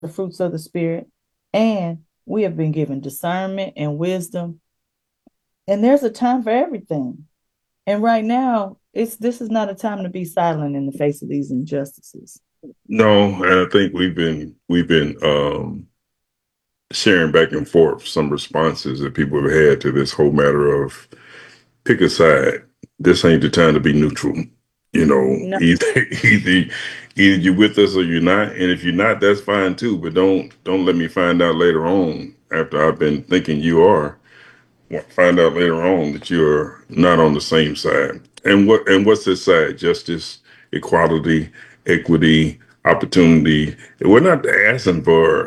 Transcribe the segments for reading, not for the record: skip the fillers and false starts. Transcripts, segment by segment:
the fruits of the Spirit, and we have been given discernment and wisdom. And there's a time for everything. And right now, it's this is not a time to be silent in the face of these injustices. No, and I think we've been sharing back and forth some responses that people have had to this whole matter of pick a side. This ain't the time to be neutral. You know, No, either either you're with us or you're not. And if you're not, that's fine too. But don't let me find out later on after I've been thinking you are. Find out later on that you're not on the same side. And what's this side? Justice, equality, equity, opportunity. We're not asking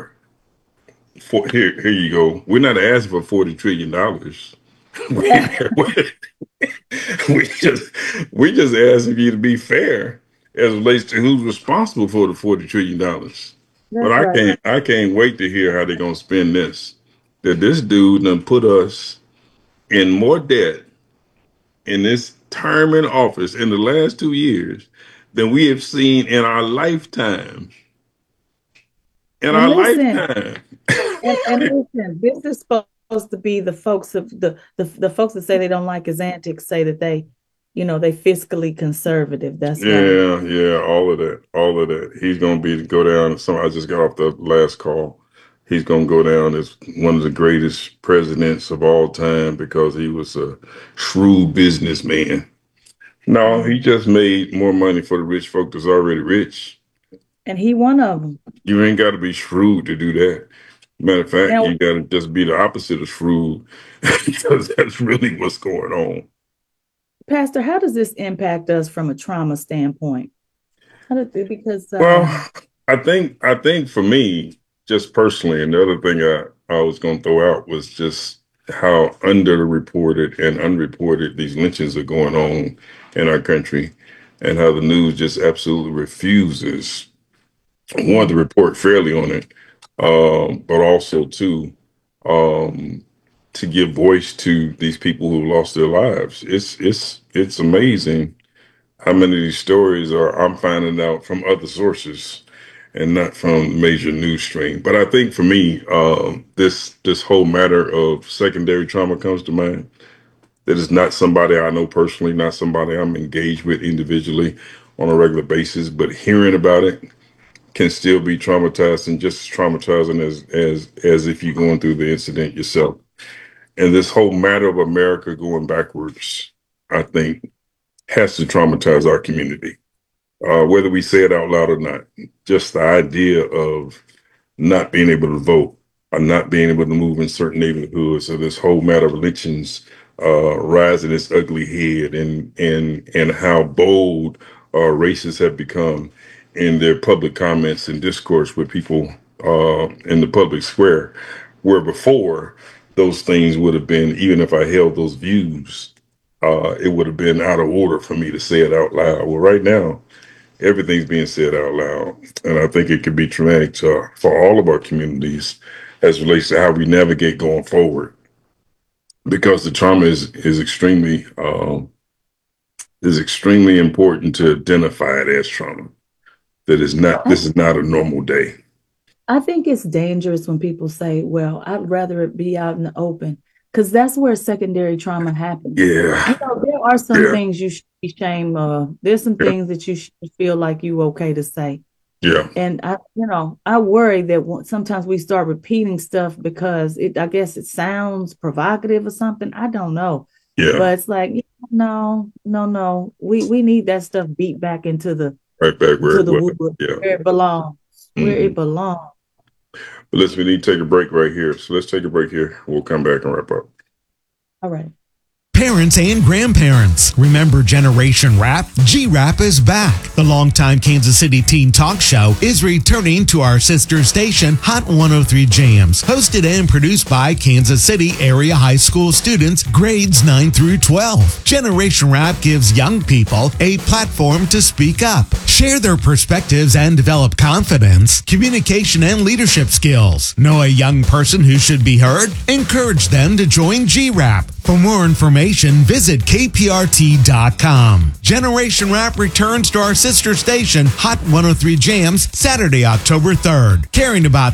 here you go. We're not asking for $40 trillion. we, we just we just asking you to be fair as it relates to who's responsible for the $40 trillion. But that's I right. can't wait to hear how they're gonna spend this. That this dude done put us in more debt in this term in office in the last 2 years than we have seen in our lifetime. In And our listen, lifetime. and listen, this is supposed to be the folks of the folks that say they don't like his antics say that they fiscally conservative. That's why. Yeah, yeah, all of that, all of that. He's gonna go down. I just got off the last call. He's gonna go down as one of the greatest presidents of all time because he was a shrewd businessman. No, he Mhm. just made more money for the rich folk that's already rich. And he one of them. You ain't got to be shrewd to do that. Matter of fact, Now, you got to just be the opposite of shrewd because that's really what's going on. Pastor, how does this impact us from a trauma standpoint? Because Well, I think for me, just personally, and the other thing I was going to throw out was just how underreported and unreported these lynchings are going on in our country, and how the news just absolutely refuses one to report fairly on it, but also um, to give voice to these people who lost their lives. It's amazing how many of these stories are I'm finding out from other sources and not from major news stream. But I think for me, this whole matter of secondary trauma comes to mind. That is not somebody I know personally, not somebody I'm engaged with individually on a regular basis, but hearing about it can still be traumatizing, just as traumatizing as if you're going through the incident yourself. And this whole matter of America going backwards, I think, has to traumatize our community, whether we say it out loud or not. Just the idea of not being able to vote or not being able to move in certain neighborhoods, so this whole matter of elections rising its ugly head, and how bold racists have become in their public comments and discourse with people in the public square, where before those things would have been, even if I held those views, it would have been out of order for me to say it out loud. Well, right now, everything's being said out loud, and I think it could be traumatic for all of our communities as it relates to how we navigate going forward. Because the trauma is extremely important to identify it as trauma. That is not I, this is not a normal day. I think it's dangerous when people say, well, I'd rather it be out in the open because that's where secondary trauma happens. Yeah, There are some yeah, things you should be ashamed of. There's some yeah, things that you should feel like you okay to say. yeah, And I worry that sometimes we start repeating stuff because I guess it sounds provocative or something. I don't know, yeah. but it's like, no, no, no. We need that stuff beat back Right back where into it the was. wood Yeah. where it belongs, where it Hmm. belongs. But listen, we need to take a break right here. So let's take a break here. We'll come back and wrap up. All right. Parents and grandparents, remember Generation Rap? G-Rap is back. The longtime Kansas City teen talk show is returning to our sister station, Hot 103 Jams, hosted and produced by Kansas City area high school students, grades 9 through 12. Generation Rap gives young people a platform to speak up, share their perspectives, and develop confidence, communication, and leadership skills. Know a young person who should be heard? Encourage them to join G-Rap. For more information, visit kprt.com. Generation Rap returns to our sister station, Hot 103 Jams, Saturday, October 3rd, caring about